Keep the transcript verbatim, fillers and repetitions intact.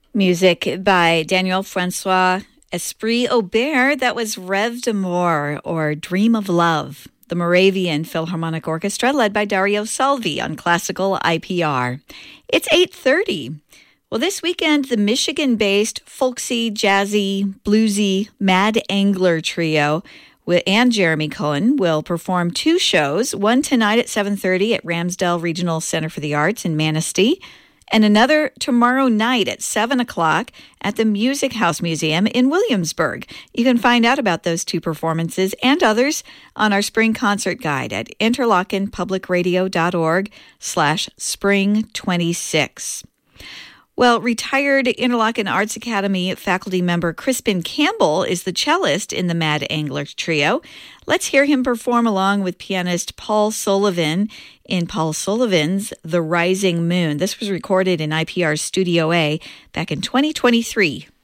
Music by Daniel Francois Esprit Aubert. That was Rêve d'amour, or Dream of Love. The Moravian Philharmonic Orchestra, led by Dario Salvi on classical I P R. It's eight thirty. Well, this weekend, the Michigan-based folksy, jazzy, bluesy Mad Angler Trio and Jeremy Cohen will perform two shows, one tonight at seven thirty at Ramsdell Regional Center for the Arts in Manistee, and another tomorrow night at seven o'clock at the Music House Museum in Williamsburg. You can find out about those two performances and others on our spring concert guide at interlochenpublicradio.org slash spring 26. Well, retired Interlochen Arts Academy faculty member Crispin Campbell is the cellist in the Mad Angler Trio. Let's hear him perform along with pianist Paul Sullivan in Paul Sullivan's The Rising Moon. This was recorded in I P R's Studio A back in twenty twenty-three.